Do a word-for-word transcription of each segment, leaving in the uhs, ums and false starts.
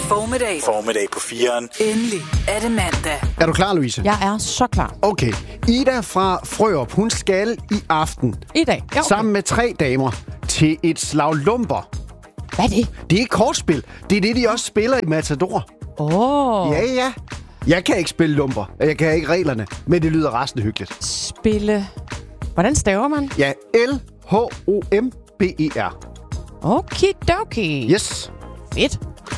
Formiddag. Formiddag på firen. Endelig er det mandag. Er du klar, Louise? Jeg er så klar. Okay. Ida fra Frørup, hun skal i aften I dag? Ja, okay. sammen med tre damer til et slag lumper. Hvad er det? Det er ikke kortspil. Det er det, de også spiller i Matador. Åh. Oh. Ja, ja. Jeg kan ikke spille lumper. Jeg kan ikke reglerne. Men det lyder resten hyggeligt. Spille... Hvordan staver man? Ja, L H O M B E R. Okidoki. Yes. Fedt.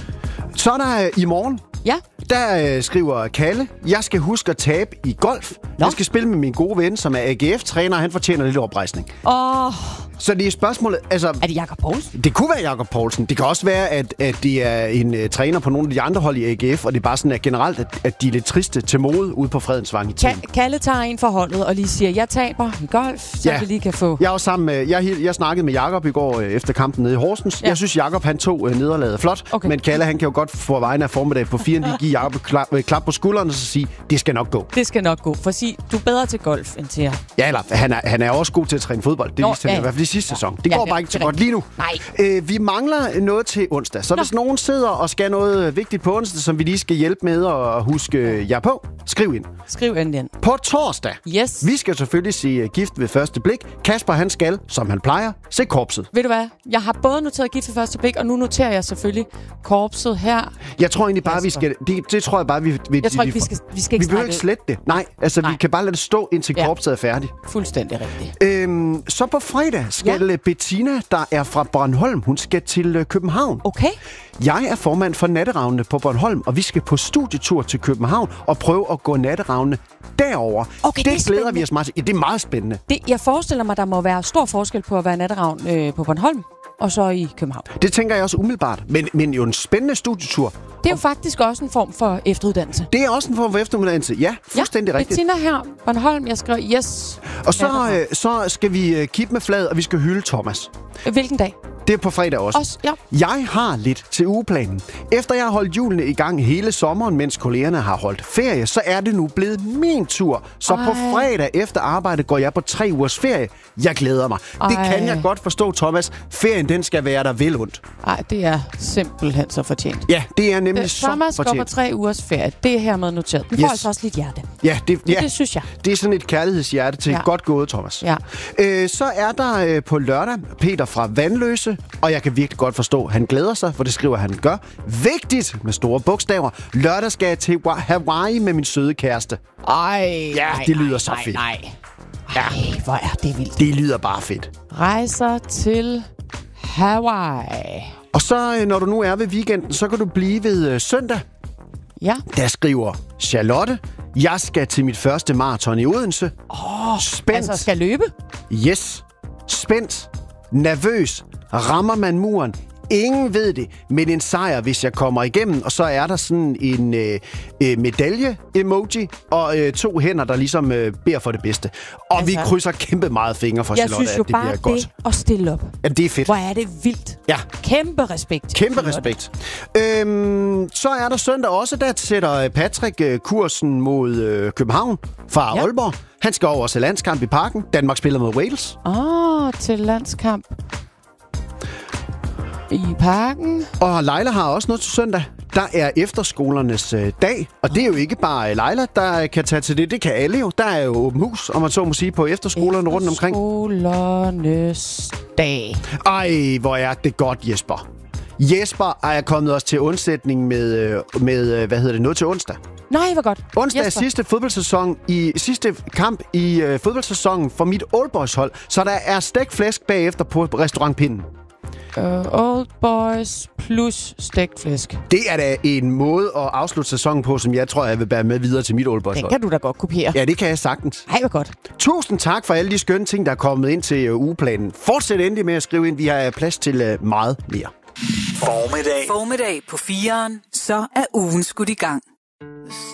Så er der øh, i morgen. Ja. Der øh, skriver Kalle, jeg skal huske at tabe i golf. Nå. Jeg skal spille med min gode ven, som er A G F-træner, og han fortjener lidt oprejsning. Åh. Oh. Så det er spørgsmålet, altså... Er det Jakob Poulsen? Det kunne være Jakob Poulsen. Det kan også være, at, at det er en uh, træner på nogle af de andre hold i A G F, og det er bare sådan, at generelt, at, at de er lidt triste til mode ude på Fredensvang i tiden. Ka- Kalle tager en for holdet og lige siger, jeg taber i golf, så Ja. vi lige kan få... Jeg var sammen med, jeg, jeg snakkede med Jakob i går øh, efter kampen nede i Horsens. Ja. Jeg synes, Jakob han tog øh, nederlaget flot, Okay. men Kalle han kan jo godt få vejen af formiddag på firen lige give Jakob et klap, øh, klap på skulderen og så sige, det skal nok gå. Det skal nok gå, for sig, du er bedre til golf end til jer. Ja, eller han er, han er også god til at træne fodbold. Det Nå, viste han ja. i hvert fald i sidste Ja. sæson. Det Ja, går ja, bare ikke det så er godt lige nu. Nej. Øh, vi mangler noget til onsdag. Så Nå. hvis nogen sidder og skal noget vigtigt på onsdag, som vi lige skal hjælpe med at huske jer på, skriv ind. Skriv endelig ind. På torsdag. Yes. Vi skal selvfølgelig se uh, Gift ved første blik. Kasper, han skal, som han plejer, se Korpset. Ved du hvad? Jeg har både noteret Gift ved første blik, og nu noterer jeg selvfølgelig Korpset her. Jeg tror egentlig bare, vi Kasper. skal... Det, det tror jeg bare, vi... vi Jeg tror ikke, vi skal, vi skal ikke Vi behøver snakke- ikke slette det. Nej, altså Nej. vi kan bare lade det stå, indtil Ja. Korpset er færdig. Fuldstændig rigtigt. Øhm, så på fredag skal ja. Bettina, der er fra Bornholm, hun skal til øh, København. Okay. Jeg er formand for Natteravnene på Bornholm, og vi skal på studietur til København og prøve at gå Natteravnene derover. Okay, det, det er glæder spændende. vi os meget til. Ja, det er meget spændende. Det, jeg forestiller mig, der må være stor forskel på at være natteravn øh, på Bornholm og så i København. Det tænker jeg også umiddelbart. Men, men jo en spændende studietur. Det er jo faktisk også en form for efteruddannelse. Det er også en form for efteruddannelse. Ja, fuldstændig ja, rigtigt. Bettina her, Bornholm, jeg skrev yes. Og så, Natteravn. øh, så skal vi øh, kippe med flaget, og vi skal hylde Thomas. Hvilken dag? Det er på fredag også. Også, ja. Jeg har lidt til ugeplanen. Efter jeg har holdt hjulene i gang hele sommeren, mens kollegerne har holdt ferie, så er det nu blevet min tur. Så Ej. på fredag efter arbejde går jeg på tre ugers ferie. Jeg glæder mig. Ej. Det kan jeg godt forstå, Thomas. Ferien, den skal være der vel ondt. Ej, det er simpelthen så fortjent. Ja, det er nemlig Det, så Thomas går på fortjent. tre ugers ferie. Det er hermed noteret. Den får Yes. altså også lidt hjerte. Ja, det, ja, Det synes jeg. det er sådan et kærlighedshjerte til Ja. ja. godt gået, Thomas. Ja. Øh, så er der øh, på lørdag Peter fra Vandløse, og jeg kan virkelig godt forstå, at han glæder sig, for det skriver han gør. Vigtigt med store bogstaver. Lørdag skal jeg til Hawaii med min søde kæreste. Ej, Ja, nej, det lyder nej, så nej, fedt. Nej. Ej, hvor er det vildt. Det lyder bare fedt. Rejser til Hawaii. Og så, øh, når du nu er ved weekenden, så kan du blive ved øh, søndag. Ja. Der skriver Charlotte, jeg skal til mit første maraton i Odense. Åh, oh, Spændt. altså skal løbe? Yes. Spændt. Nervøs. Rammer man muren? Ingen ved det, men en sejr, hvis jeg kommer igennem. Og så er der sådan en øh, øh, medalje-emoji og øh, to hænder, der ligesom øh, beder for det bedste. Og altså, vi krydser kæmpe meget fingre for Jeg Charlotte, synes jo at det bare bliver godt. det at stille op. Ja, det er fedt. Hvor er det vildt. Ja. Kæmpe respekt. Kæmpe Charlotte. respekt. Øhm, så er der søndag også, der sætter Patrick øh, kursen mod øh, København fra Ja. Aalborg. Han skal over til landskamp i Parken. Danmark spiller mod Wales. Åh, oh, til landskamp i Parken. Og Leila har også noget til søndag. Der er efterskolernes øh, dag, og det er jo ikke bare øh, Leila, der kan tage til det. Det kan alle jo. Der er jo åben hus, om man så må sige, på efterskolerne rundt omkring. Efterskolernes dag. Ej, hvor er det godt, Jesper. Jesper er kommet også til undsætning med, øh, med øh, hvad hedder det, noget til onsdag. Nej, hvor godt. Onsdag er Jesper. sidste fodboldsæson i sidste kamp i øh, fodboldsæsonen for mit Oldboys hold, så der er stegt flæsk bagefter på restaurantpinden. Uh, Old Boys plus stegt flæsk. Det er da en måde at afslutte sæsonen på, som jeg tror, jeg vil bære med videre til mit Oldboys Den hold. kan du da godt kopiere. Ja, det kan jeg sagtens. Ej, hvor godt. Tusind tak for alle de skønne ting, der er kommet ind til uh, ugeplanen. Fortsæt endelig med at skrive ind. Vi har plads til uh, meget mere. Formiddag. Formiddag på firen. Så er ugen skudt i gang.